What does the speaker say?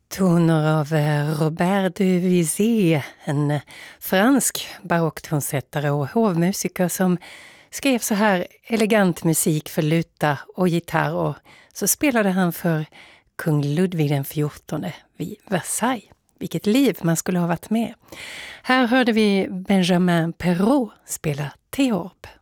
Toner av Robert Debussy, en fransk barocktonsättare och hovmusiker som skrev så här elegant musik för luta och gitarr, och så spelade han för kung Ludvig den 14 vid Versailles. Vilket liv man skulle ha varit med. Här hörde vi Benjamin Perrault spela Theorbe.